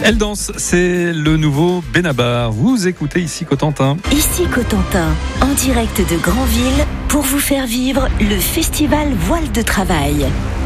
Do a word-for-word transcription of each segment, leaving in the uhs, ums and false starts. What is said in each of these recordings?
Elle danse, c'est le nouveau Benabar. Vous écoutez ici Cotentin. Ici Cotentin, en direct de Granville, pour vous faire vivre le festival Voile de Travail.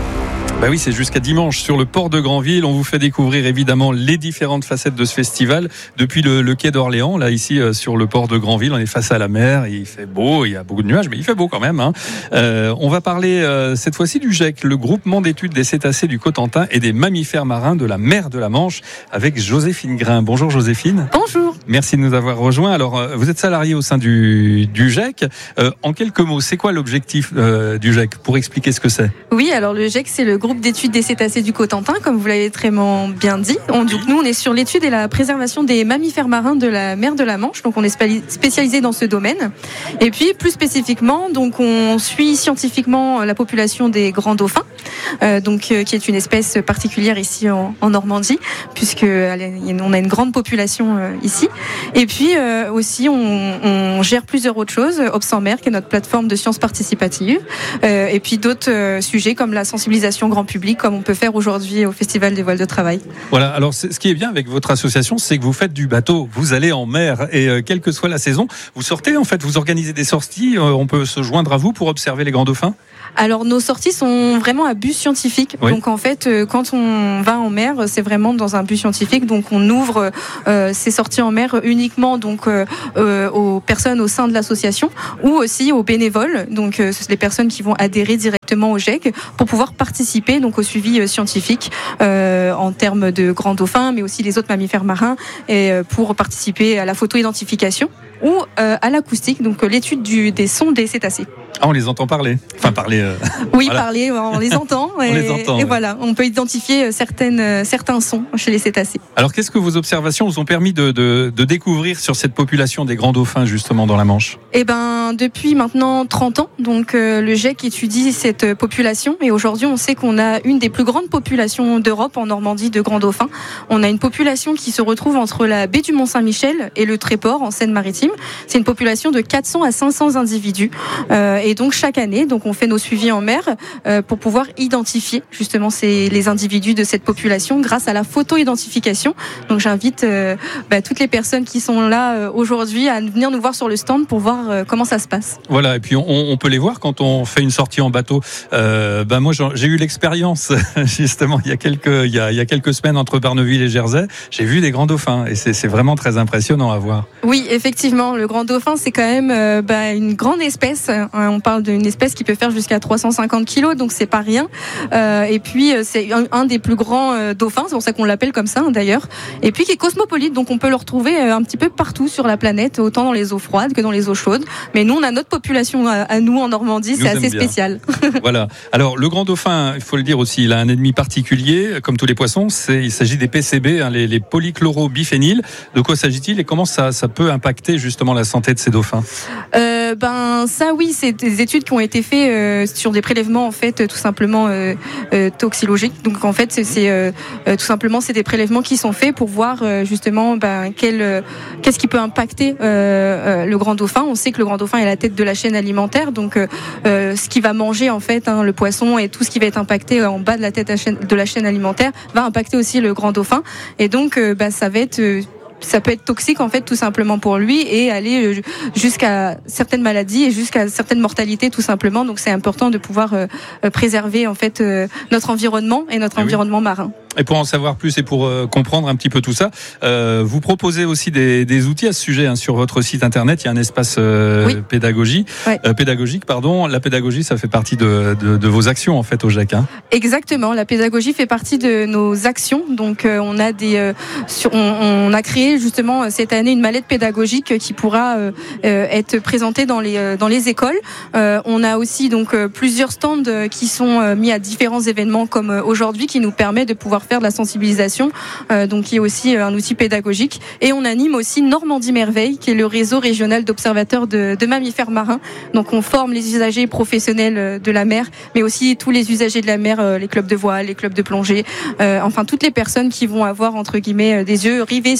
Bah oui, c'est jusqu'à dimanche sur le port de Granville. On vous fait découvrir évidemment les différentes facettes de ce festival depuis le, le quai d'Orléans. Là, ici, euh, sur le port de Granville, on est face à la mer. Il fait beau, il y a beaucoup de nuages, mais il fait beau quand même. Hein. Euh, on va parler euh, cette fois-ci du G E C, le groupement d'études des cétacés du Cotentin et des mammifères marins de la mer de la Manche, avec Joséphine Grain. Bonjour Joséphine. Bonjour. Merci de nous avoir rejoints. Alors, euh, vous êtes salariée au sein du, du G E C. Euh, en quelques mots, c'est quoi l'objectif euh, du G E C pour expliquer ce que c'est ? Oui, alors le G E C, c'est le groupe d'études des cétacés du Cotentin, comme vous l'avez très bien dit. On, donc, nous, on est sur l'étude et la préservation des mammifères marins de la mer de la Manche. Donc, on est spécialisé dans ce domaine. Et puis, plus spécifiquement, donc, on suit scientifiquement la population des grands dauphins, euh, donc, euh, qui est une espèce particulière ici en, en Normandie, puisque on a une grande population euh, ici. Et puis, euh, aussi, on, on gère plusieurs autres choses. Obs en mer, qui est notre plateforme de sciences participatives. Euh, et puis, d'autres euh, sujets comme la sensibilisation grand public, comme on peut faire aujourd'hui au Festival des Voiles de Travail. Voilà, alors ce qui est bien avec votre association, c'est que vous faites du bateau, vous allez en mer et euh, quelle que soit la saison, vous sortez en fait, vous organisez des sorties, euh, on peut se joindre à vous pour observer les grands dauphins ? Alors nos sorties sont vraiment à but scientifique. Oui. Donc en fait, euh, quand on va en mer, c'est vraiment dans un but scientifique. Donc on ouvre euh, ces sorties en mer uniquement donc euh, euh, aux personnes au sein de l'association ou aussi aux bénévoles. Donc euh, c'est les personnes qui vont adhérer directement au G E C pour pouvoir participer donc au suivi euh, scientifique euh, en termes de grands dauphins, mais aussi les autres mammifères marins, et euh, pour participer à la photo-identification ou euh, à l'acoustique, donc euh, l'étude du, des sons des cétacés. Ah, on les entend parler. Enfin, parler. Euh... Oui, voilà. parler, on les entend. on et, les entend. Et ouais. voilà, on peut identifier certaines, certains sons chez les cétacés. Alors, qu'est-ce que vos observations vous ont permis de, de, de découvrir sur cette population des grands dauphins, justement, dans la Manche ? Eh ben, depuis maintenant trente ans, donc euh, le G E C étudie cette population. Et aujourd'hui, on sait qu'on a une des plus grandes populations d'Europe en Normandie de grands dauphins. On a une population qui se retrouve entre la baie du Mont-Saint-Michel et le Tréport en Seine-Maritime. C'est une population de quatre cents à cinq cents individus. Euh, et donc, chaque année, donc on fait nos suivis en mer euh, pour pouvoir identifier justement ces, les individus de cette population grâce à la photo-identification. Donc j'invite euh, bah, toutes les personnes qui sont là euh, aujourd'hui à venir nous voir sur le stand pour voir euh, comment ça se passe. Voilà, et puis on, on peut les voir quand on fait une sortie en bateau. Euh, bah moi j'ai eu l'expérience justement il y a quelques il y a, il y a quelques semaines entre Barneville et Jersey. J'ai vu des grands dauphins et c'est, c'est vraiment très impressionnant à voir. Oui, effectivement, le grand dauphin c'est quand même euh, bah, une grande espèce. On parle d'une espèce qui peut faire jusqu'à trois cent cinquante kilos, donc c'est pas rien. Euh, et puis c'est un, un des plus grands euh, dauphins, c'est pour ça qu'on l'appelle comme ça hein, d'ailleurs. Et puis qui est cosmopolite, donc on peut le retrouver euh, un petit peu partout sur la planète, autant dans les eaux froides que dans les eaux chaudes. Mais nous, on a notre population à, à nous en Normandie, c'est assez spécial. Voilà. Alors le grand dauphin, il faut le dire aussi, il a un ennemi particulier, comme tous les poissons. C'est, il s'agit des P C B, hein, les, les polychlorobiphéniles. De quoi s'agit-il et comment ça, ça peut impacter justement la santé de ces dauphins ? euh, Ben ça, oui, c'est des études qui ont été faites euh, sur des prélèvements en fait tout simplement euh, euh, toxicologiques. Donc en fait c'est, c'est euh, tout simplement c'est des prélèvements qui sont faits pour voir euh, justement ben, quel, euh, qu'est-ce qui peut impacter euh, euh, le grand dauphin. On sait que le grand dauphin est la tête de la chaîne alimentaire, donc euh, euh, ce qui va manger en fait hein, le poisson et tout ce qui va être impacté en bas de la tête de la chaîne alimentaire va impacter aussi le grand dauphin. Et donc euh, ben, ça va être euh, ça peut être toxique en fait tout simplement pour lui et aller jusqu'à certaines maladies et jusqu'à certaines mortalités tout simplement. Donc c'est important de pouvoir euh, préserver en fait euh, notre environnement et notre et environnement oui. marin. Et pour en savoir plus et pour euh, comprendre un petit peu tout ça, euh, vous proposez aussi des, des outils à ce sujet hein, sur votre site internet. Il y a un espace euh, oui. pédagogie, ouais. euh, pédagogique, pardon. La pédagogie, ça fait partie de, de, de vos actions en fait au G E C. Hein. Exactement. La pédagogie fait partie de nos actions. Donc euh, on a des, euh, sur, on, on a créé justement cette année une mallette pédagogique qui pourra euh, euh, être présentée dans les euh, dans les écoles. Euh, on a aussi donc euh, plusieurs stands qui sont euh, mis à différents événements comme euh, aujourd'hui qui nous permet de pouvoir faire de la sensibilisation, euh, donc qui est aussi euh, un outil pédagogique. Et on anime aussi Normandie Merveille, qui est le réseau régional d'observateurs de, de mammifères marins. Donc on forme les usagers professionnels de la mer, mais aussi tous les usagers de la mer, euh, les clubs de voile, les clubs de plongée, euh, enfin toutes les personnes qui vont avoir entre guillemets des yeux rivés sur la mer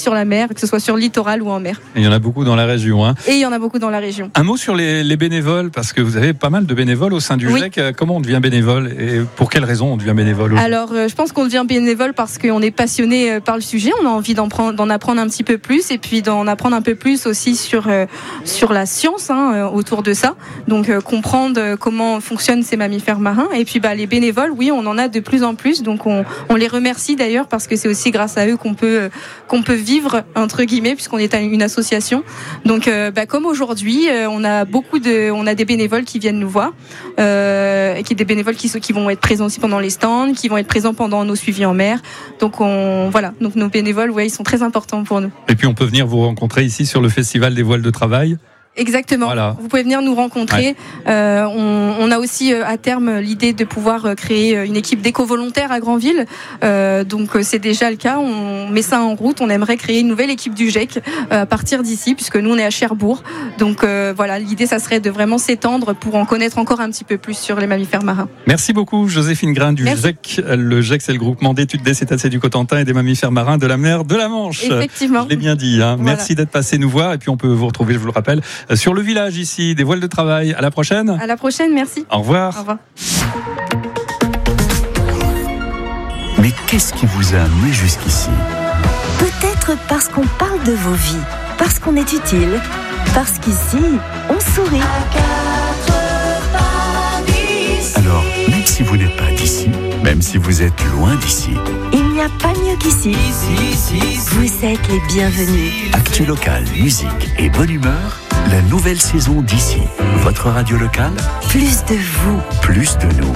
mer, que ce soit sur le littoral ou en mer. Et il y en a beaucoup dans la région. Hein. Et il y en a beaucoup dans la région. Un mot sur les, les bénévoles, parce que vous avez pas mal de bénévoles au sein du Oui. G E C. Comment on devient bénévole et pour quelles raisons on devient bénévole aujourd'hui ? Alors, euh, je pense qu'on devient bénévole parce qu'on est passionné euh, par le sujet, on a envie d'en, prendre, d'en apprendre un petit peu plus et puis d'en apprendre un peu plus aussi sur, euh, sur la science hein, euh, autour de ça. Donc, euh, comprendre euh, comment fonctionnent ces mammifères marins. Et puis, bah, les bénévoles, oui, on en a de plus en plus. Donc, on, on les remercie d'ailleurs parce que c'est aussi grâce à eux qu'on peut, euh, qu'on peut vivre, entre guillemets, puisqu'on est une association. Donc, euh, bah, comme aujourd'hui, euh, on a beaucoup de, on a des bénévoles qui viennent nous voir, euh, et qui des bénévoles qui, qui vont être présents aussi pendant les stands, qui vont être présents pendant nos suivis en mer. Donc, on, voilà. Donc, nos bénévoles, ouais, ils sont très importants pour nous. Et puis, on peut venir vous rencontrer ici sur le Festival des voiles de travail. Exactement. Voilà. Vous pouvez venir nous rencontrer. Ouais. Euh, on, on a aussi euh, à terme l'idée de pouvoir euh, créer une équipe d'éco-volontaires à Granville. Euh, donc euh, c'est déjà le cas. On met ça en route. On aimerait créer une nouvelle équipe du G E C euh, à partir d'ici, puisque nous on est à Cherbourg. Donc euh, voilà, l'idée ça serait de vraiment s'étendre pour en connaître encore un petit peu plus sur les mammifères marins. Merci beaucoup Joséphine Grain du Merci. G E C. Le G E C, c'est le groupement d'études des cétacés du Cotentin et des mammifères marins de la mer de la Manche. Effectivement. Je l'ai bien dit. Hein. Voilà. Merci d'être passé nous voir. Et puis on peut vous retrouver, je vous le rappelle, sur le village ici, des voiles de travail. À la prochaine. À la prochaine, merci. Au revoir. Au revoir. Mais qu'est-ce qui vous a amené jusqu'ici ? Peut-être parce qu'on parle de vos vies, parce qu'on est utile, parce qu'ici, on sourit. Alors, même si vous n'êtes pas d'ici, même si vous êtes loin d'ici, Il n'y a pas mieux qu'ici. Vous êtes les bienvenus. actu local, musique et bonne humeur, la nouvelle saison d'ici. Votre radio locale, Plus de vous. plus de nous.